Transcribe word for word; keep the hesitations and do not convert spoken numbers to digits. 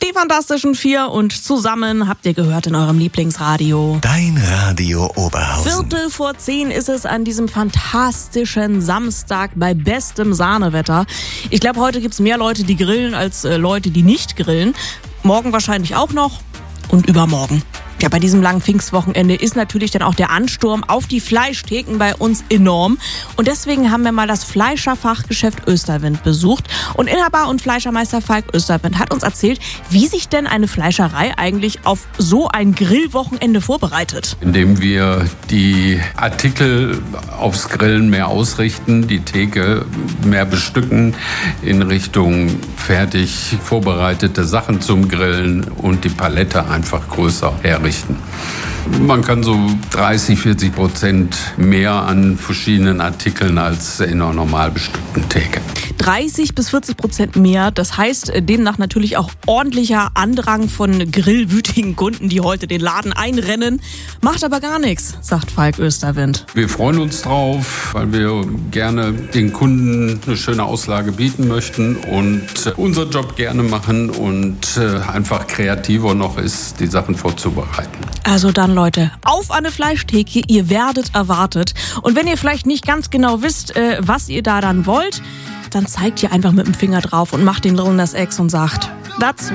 Die Fantastischen Vier und zusammen habt ihr gehört in eurem Lieblingsradio. Dein Radio Oberhausen. Viertel vor zehn ist es an diesem fantastischen Samstag bei bestem Sahnewetter. Ich glaube, heute gibt's mehr Leute, die grillen, als äh, Leute, die nicht grillen. Morgen wahrscheinlich auch noch und übermorgen. Ja, bei diesem langen Pfingstwochenende ist natürlich dann auch der Ansturm auf die Fleischtheken bei uns enorm. Und deswegen haben wir mal das Fleischerfachgeschäft Österwind besucht. Und Inhaber und Fleischermeister Falk Österwind hat uns erzählt, wie sich denn eine Fleischerei eigentlich auf so ein Grillwochenende vorbereitet. Indem wir die Artikel aufs Grillen mehr ausrichten, die Theke mehr bestücken in Richtung fertig vorbereitete Sachen zum Grillen und die Palette einfach größer herrichten. Man kann so dreißig, vierzig Prozent mehr an verschiedenen Artikeln als in einer normal bestückten Theke. dreißig bis vierzig Prozent mehr, das heißt demnach natürlich auch ordentlicher Andrang von grillwütigen Kunden, die heute den Laden einrennen. Macht aber gar nichts, sagt Falk Österwind. Wir freuen uns drauf, weil wir gerne den Kunden eine schöne Auslage bieten möchten und unseren Job gerne machen und einfach kreativer noch ist, die Sachen vorzubereiten. Also dann, Leute, auf eine Fleischtheke, ihr werdet erwartet. Und wenn ihr vielleicht nicht ganz genau wisst, äh, was ihr da dann wollt, dann zeigt ihr einfach mit dem Finger drauf und macht den Lillen das Ex und sagt, that's